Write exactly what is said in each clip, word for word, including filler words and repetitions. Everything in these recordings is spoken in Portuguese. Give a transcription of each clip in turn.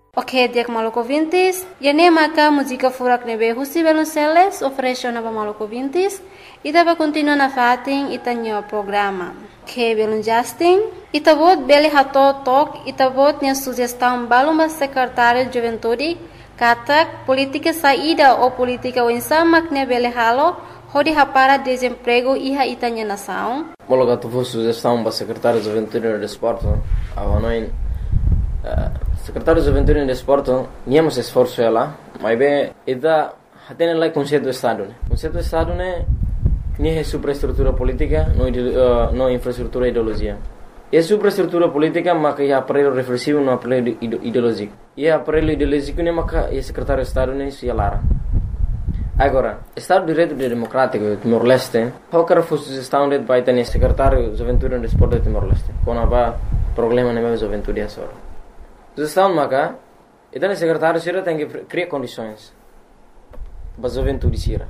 Ok, dia que Maluco Vintes, e nem maca música furak nebe husi Belonceles oferece nova Maluco Vintes, e dava continuar na fatin e tanho programa. Que Belon Justin, e tabot bele hato tok, e tabot nia sugestão balumba secretário de juventude, katak política saída ou política winsama que bele halo, hodi hapara desemprego iha itanya nação. Mologa tu vou sugestão para secretário de juventude e desporto, avanoin. Secretário de Juventude e Desporto, niamos esforço ela, mas bem, ida tem lá conceito do Estado, né? Conceito do Estado né, nem é superestrutura política, não uh, não infraestrutura ideologia. É superestrutura política, mas que é aparelho reflexivo, não aparelho ideológico. E é aparelho ideológico né, mas que é secretário de Estado né, se lara. Agora, Estado de Direito Democrático Timor-Leste, qualquer sugestão de vai ter secretário de Juventude e Desporto de Timor-Leste, quando há problema na minha juventude é só. Sugestão maca, então o secretário Sira tem que criar condições para a juventude Sira.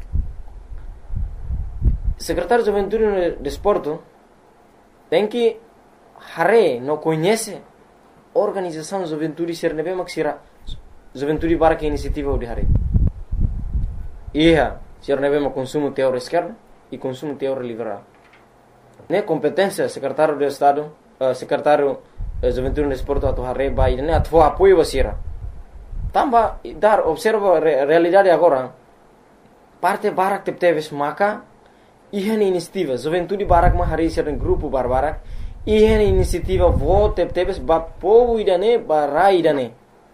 O secretário de Juventude e Desporto tem que hare não conhece a organização de juventude Sira nebe mak Sira juventude para que iniciativa de hare. Ia Sira nebe mak consumo teórico esquerdo e consumo teórico liberal. Ne competência secretário de Estado, uh, secretário Juventude e Desporto atau hari bayi ini atau apoio wasira. Tambah dar observa re, realidade agora. Parte barak tep teves maka ihan inisiativa. Juventude barak mah hari sering grupo barbarak. Ihan inisiativa vo tep teves ba povo idane barai idane.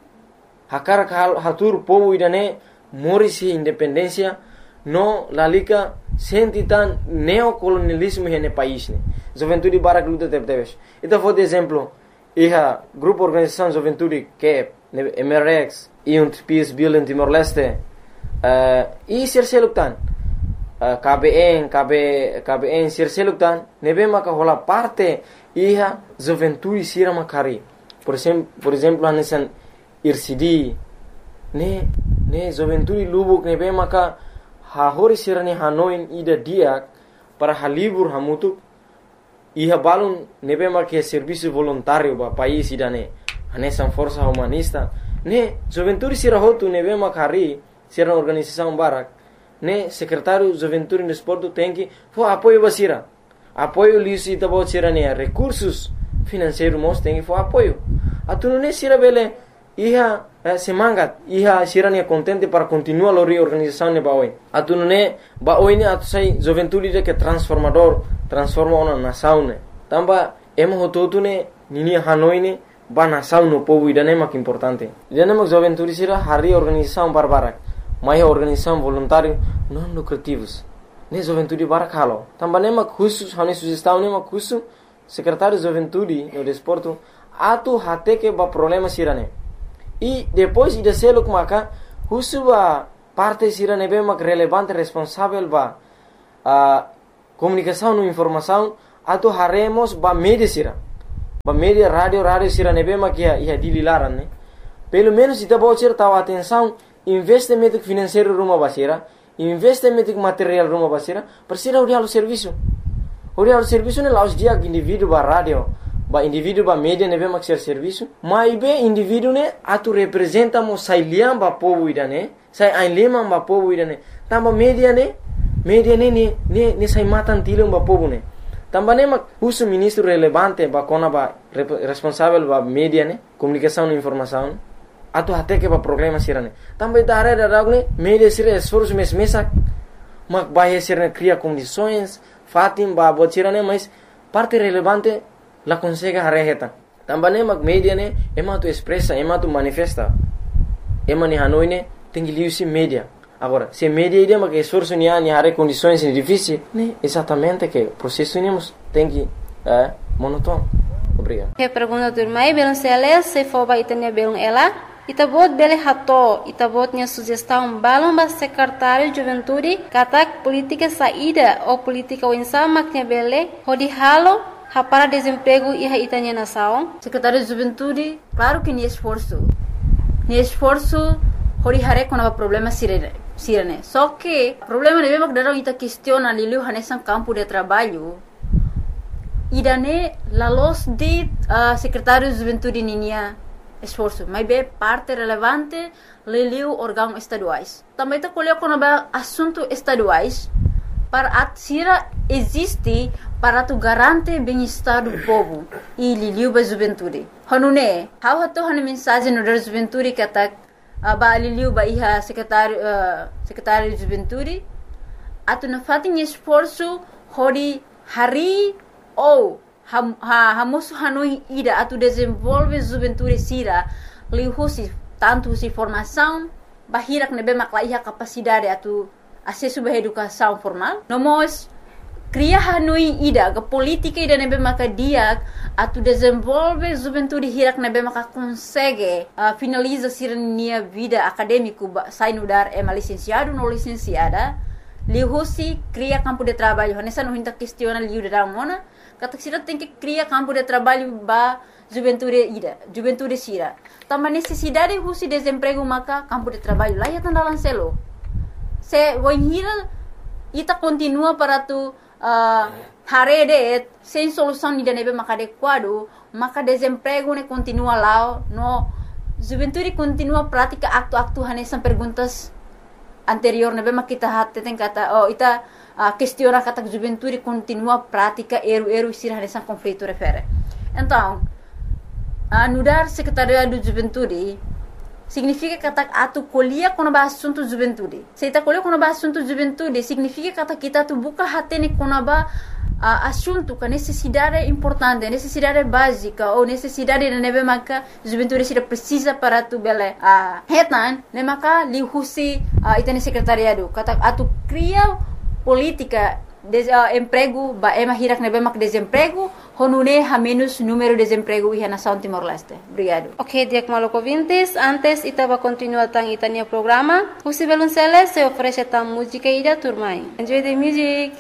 Hakar hal hatur povo idane morisi independência no lalika sentitan neocolonialismo hene país ne. Juventude barak luta tep teves. Então vou de exemplo. Iha grupo organização juventude que M R X e um P S Bill em Timor-Leste uh, e serseluktan uh, K B N K B K B N serseluktan nebe maka hola parte iha juventude sira makari por exemplo por exemplo anesan I R C D ne ne juventude lubuk nebe maka ha hori sira ne hanoin ida diak para halibur hamutuk iha balun nebe marque serviço voluntário ba país idane anesan força humanista ne juventude sira hotu nebe makari sira organização barak ne secretário juventude e desporto tem que fo apoio basira apoio lisi tabo sira ne recursos financeiros mos tem que fo apoio atunu ne sira bele iha eh, semangat iha sira ne contente para continuar a reorganização ne baoi atunu ne baoi ne atu sai juventude de que transformador transforma uma nação ne tamba emo hototu ne nini hanoi ne ba nação no povo idane mak importante idane mak juventude sira hari organização barbarak mai organização voluntário não lucrativos ne juventude barak halo tamba ne mak khusus hani sugestão ne mak khusus secretário de juventude no desporto atu hate que ba problema sira ne e depois ida seluk maka khusus ba parte sira ne be mak relevante responsável ba a comunicação no informação atau haremos ba media sira ba media radio radio sira nebe makia ia dililaran ne pelo menos ita bocir tahu atenção investimento financeiro rumah basira investimento material rumah basira persira uri halu serviço uri halu serviço ne laus dia indivíduo ba radio ba indivíduo ba media nebe mak ser serviço mai be indivíduo ne atu representa mo sailiam ba povo idane sai ainlema ba povo idane tamba media ne media ne ne ne ne sai matan tilung ba povo ne tamba ne mak usu ministro relevante ba kona ba responsável ba media ne comunicação e informação atu hate ke ba problema sirane tamba idare da ragne media sira esforço mes mesak mak ba sirane cria condições fatim ba bocirane mas parte relevante la consegue hareheta tamba ne mak media ne ema tu expressa ema tu manifesta ema ni hanoi ne tengi liusi media. Agora, se media ideia que esforço ni ani hare condições difíceis, né? Exatamente que processo nemos tem que é monótono. Obrigado. Que pergunta do mai Belonceles se for ba itania belong ela, itabot bele hato, itabot nia sugestão balong ba secretário de juventude, katak política saída ou política winsama nia bele, hodi halo para desemprego e itania nação. Secretário de juventude, claro que ni esforço. Ni esforço hori hare com problema sirene. Sirene. Só que o problema é mesmo que a gente questiona ali o nesse campo de trabalho. E daí, a luz de uh, secretário de juventude ninia esforço, mas é parte relevante leliu órgãos estaduais. Também está colhendo quando é assunto estaduais para a tira existe para tu garante bem-estar do povo e liliu ba juventude. Hanune, how hato hanu mensagem no da juventude que atak ba liliu ba iha secretário uh, secretário de juventude atu na fatin esforço hori hari ou ha ha hamosu hanui ida atu desenvolve juventude sira lihusi tanto si formação bahirak nebe makla iha capacidade atu acesso à educação formal. Nomos cria hanui ida ke política ida nebe maka dia atu desenvolve juventude hirak nebe maka consegue uh, finaliza sirnia vida acadêmico sai no dar é licenciado no licenciada lihusi cria campo de trabalho nessa não hinta questiona liu da mona kata sira tem que cria campo de trabalho ba juventude ida juventude sira tama necessidade husi desemprego maka campo de trabalho lá ya tandalan selo se voinhira ita continua para tu uh, harede sem solução ida nebe maka adequado maka desemprego ne continua lá no juventude continua prática acto-acto hanesan perguntas anterior nebe maka kita hat tem kata oh ita uh, questiona kata juventude continua prática eru-eru sira hanesan conflito refere então uh, nudar secretariado de juventude significa kata atu colhia quando ba assunto juventude. Se ita colhia quando ba assunto juventude, significa kata kita tu buka hatene quando ba uh, assunto que necessidade importante, necessidade básica ou necessidade de nebe maka juventude sira precisa para tu bele a uh, hetan, ne maka li husi uh, itane secretariado. Kata atu cria política de uh, emprego ba ema hirak nebe mak desemprego honune ha menos número de desemprego e na São Timor-Leste. Obrigado. Ok, Diak Maloko Vintes, antes itaba continua tang itania programa. Husi Belunceles se oferece tam música ida turmai. Enjoy the music.